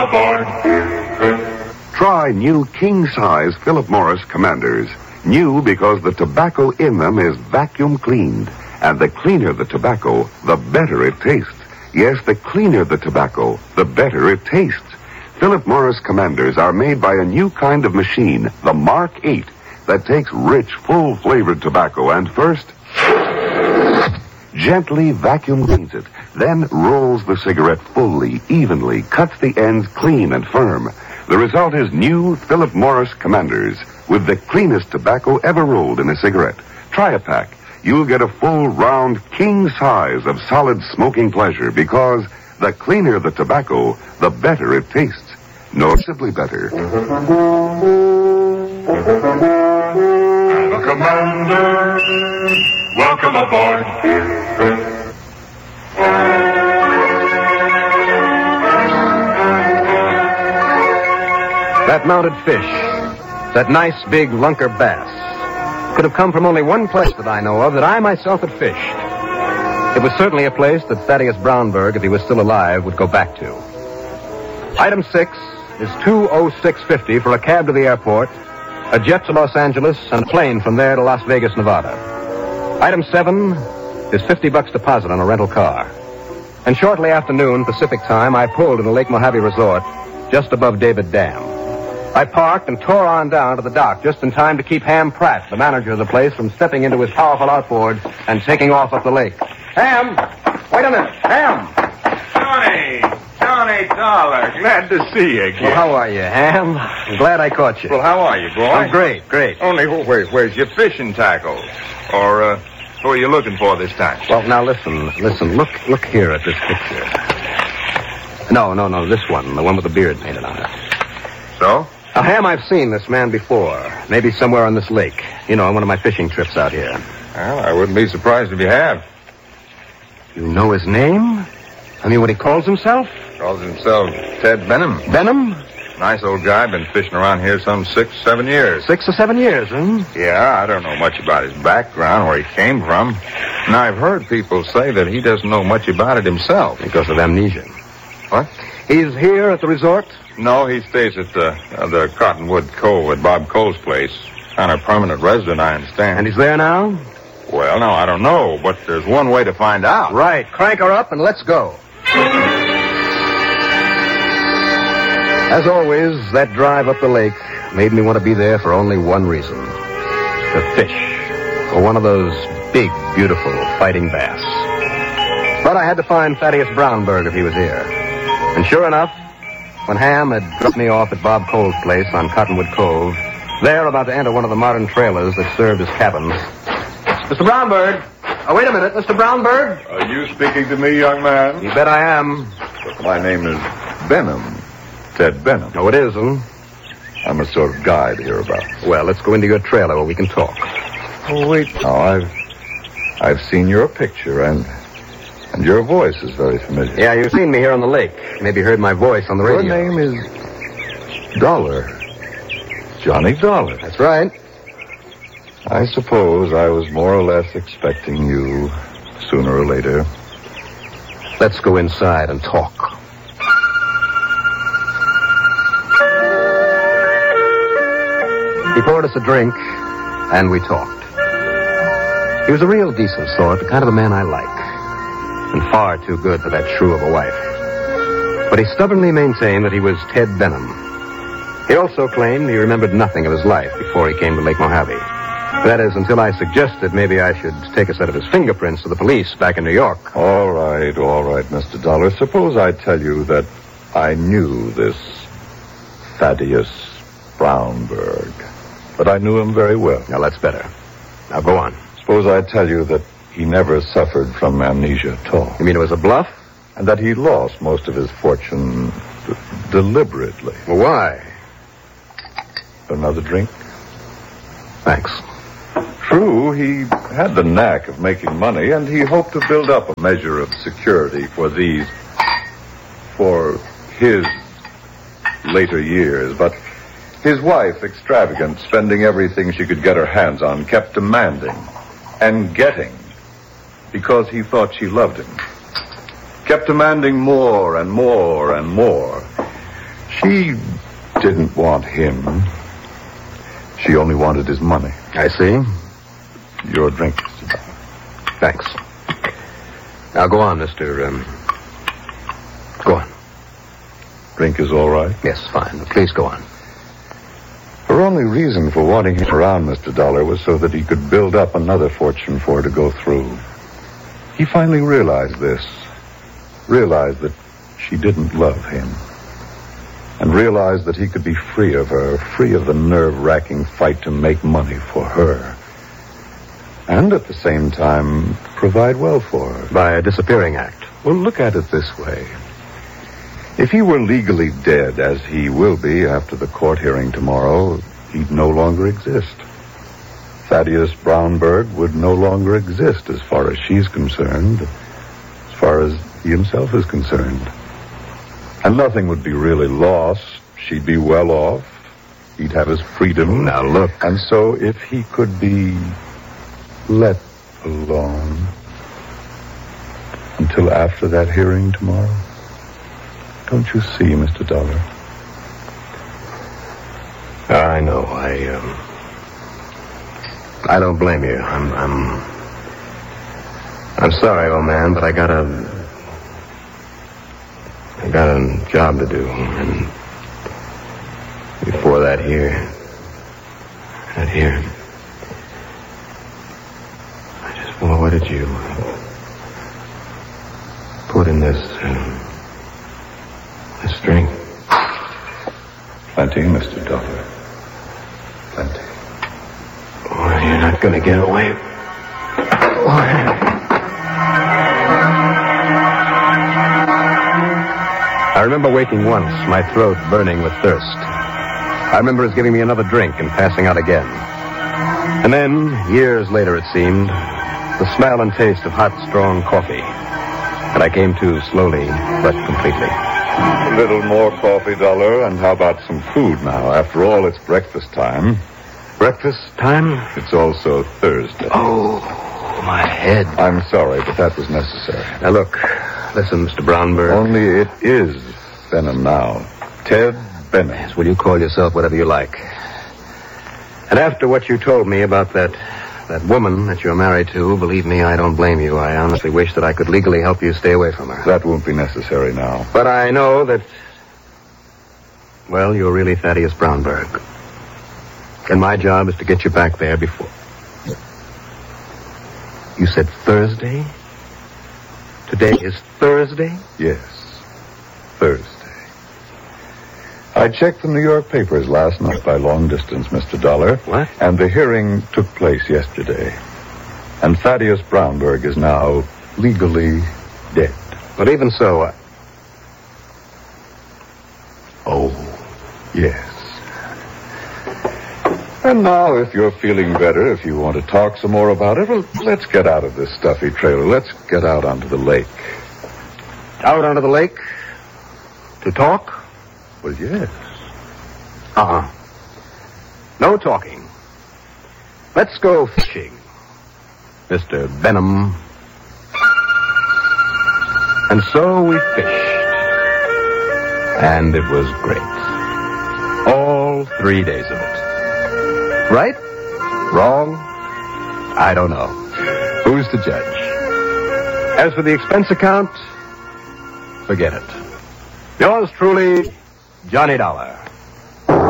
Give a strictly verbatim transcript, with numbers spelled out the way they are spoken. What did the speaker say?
Aboard. Try new king-size Philip Morris Commanders. New because the tobacco in them is vacuum cleaned. And the cleaner the tobacco, the better it tastes. Yes, the cleaner the tobacco, the better it tastes. Philip Morris Commanders are made by a new kind of machine, the Mark eight, that takes rich, full-flavored tobacco and first gently vacuum cleans it, then rolls the cigarette fully, evenly, cuts the ends clean and firm. The result is new Philip Morris Commanders with the cleanest tobacco ever rolled in a cigarette. Try a pack. You'll get a full, round, king size of solid smoking pleasure because the cleaner the tobacco, the better it tastes. Noticeably better. I'm a commander. Welcome aboard. That mounted fish, that nice big lunker bass, could have come from only one place that I know of that I myself had fished. It was certainly a place that Thaddeus Brownberg, if he was still alive, would go back to. Item six is two oh six fifty for a cab to the airport, a jet to Los Angeles, and a plane from there to Las Vegas, Nevada. Item seven is fifty bucks deposit on a rental car. And shortly after noon, Pacific time, I pulled in the Lake Mojave Resort just above David Dam. I parked and tore on down to the dock just in time to keep Ham Pratt, the manager of the place, from stepping into his powerful outboard and taking off up the lake. Ham! Wait a minute! Ham! Johnny! Johnny Dollar, glad to see you again. Well, how are you, Ham? I'm glad I caught you. Well, how are you, boy? I'm great, great. Only who, where, where's your fishing tackle? Or, uh, who are you looking for this time? Well, now listen, listen, look look here at this picture. No, no, no, this one, the one with the beard painted on it. So? Now, Ham, I've seen this man before. Maybe somewhere on this lake. You know, on one of my fishing trips out here. Well, I wouldn't be surprised if you have. You know his name? I mean, what he calls himself? Calls himself Ted Benham. Benham? Nice old guy. Been fishing around here some six, seven years. Six or seven years, huh? Yeah, I don't know much about his background, where he came from. And I've heard people say that he doesn't know much about it himself. Because of amnesia. What? He's here at the resort? No, he stays at the, uh, the Cottonwood Cove at Bob Cole's place. Kind of permanent resident, I understand. And he's there now? Well, no, I don't know, but there's one way to find out. Right. Crank her up and let's go. As always, that drive up the lake made me want to be there for only one reason. To fish. For one of those big, beautiful fighting bass. But I had to find Thaddeus Brownberg if he was here. And sure enough, when Ham had dropped me off at Bob Cole's place on Cottonwood Cove, there about to enter one of the modern trailers that served as cabins, Mister Brownberg! Oh, wait a minute, Mister Brownberg? Are you speaking to me, young man? You bet I am. My name is Benham. Ted Benham. No, it isn't. I'm a sort of guide hereabouts. Well, let's go into your trailer where we can talk. Oh, wait. Now, I've... I've seen your picture, and... And your voice is very familiar. Yeah, you've seen me here on the lake. Maybe heard my voice on the radio. Your name is... Dollar. Johnny Dollar. That's right. I suppose I was more or less expecting you sooner or later. Let's go inside and talk. He poured us a drink, and we talked. He was a real decent sort, the kind of a man I like. And far too good for that shrew of a wife. But he stubbornly maintained that he was Ted Benham. He also claimed he remembered nothing of his life before he came to Lake Mojave. That is, until I suggested maybe I should take a set of his fingerprints to the police back in New York. All right, all right, Mister Dollar. Suppose I tell you that I knew this Thaddeus Brownberg. That I knew him very well. Now, that's better. Now, go on. Suppose I tell you that he never suffered from amnesia at all. You mean it was a bluff? And that he lost most of his fortune d- deliberately. Well, why? Another drink? Thanks. True, he had the knack of making money, and he hoped to build up a measure of security for these... for his later years. But his wife, extravagant, spending everything she could get her hands on, kept demanding and getting because he thought she loved him. Kept demanding more and more and more. She didn't want him. She only wanted his money. I see. Your drink, Mister Dollar. Thanks. Now go on, Mister Um, go on. Drink is all right? Yes, fine. Please go on. Her only reason for wanting him around, Mister Dollar, was so that he could build up another fortune for her to go through. He finally realized this. Realized that she didn't love him. And realized that he could be free of her, free of the nerve-wracking fight to make money for her. And at the same time, provide well for her. By a disappearing act. Well, look at it this way. If he were legally dead, as he will be after the court hearing tomorrow, he'd no longer exist. Thaddeus Brownberg would no longer exist as far as she's concerned, as far as he himself is concerned. And nothing would be really lost. She'd be well off. He'd have his freedom. Now, look. And so if he could be let alone until after that hearing tomorrow, don't you see, Mister Dollar? I know. I, um... I don't blame you. I'm, I'm... I'm sorry, old man, but I got a... I got a job to do, and... Before that here... That here... I just... Well, what did you... Put in this... Uh, this drink? Plenty, Mister Dollar. Plenty. Oh, you're not going to get away. Why? I remember waking once, my throat burning with thirst. I remember his giving me another drink and passing out again. And then, years later it seemed, the smell and taste of hot, strong coffee. And I came to slowly, but completely. A little more coffee, Dollar, and how about some food now? After all, it's breakfast time. Breakfast time? It's also Thursday. Oh, my head. I'm sorry, but that was necessary. Now, look. Listen, Mister Brownberg. Only it is Benham now. Ted Benham. Yes, will you call yourself whatever you like? And after what you told me about that that woman that you're married to, believe me, I don't blame you. I honestly wish that I could legally help you stay away from her. That won't be necessary now. But I know that, well, you're really Thaddeus Brownberg. And my job is to get you back there before... You said Thursday? Today is Thursday? Yes, Thursday. I checked the New York papers last night by long distance, Mister Dollar. What? And the hearing took place yesterday. And Thaddeus Brownberg is now legally dead. But even so, I... Oh, yes. And now, if you're feeling better, if you want to talk some more about it, well, let's get out of this stuffy trailer. Let's get out onto the lake. Out onto the lake? To talk? Well, yes. Uh-uh. No talking. Let's go fishing, Mister Benham. And so we fished. And it was great. All three days of it. Right? Wrong? I don't know. Who's to judge? As for the expense account, forget it. Yours truly, Johnny Dollar.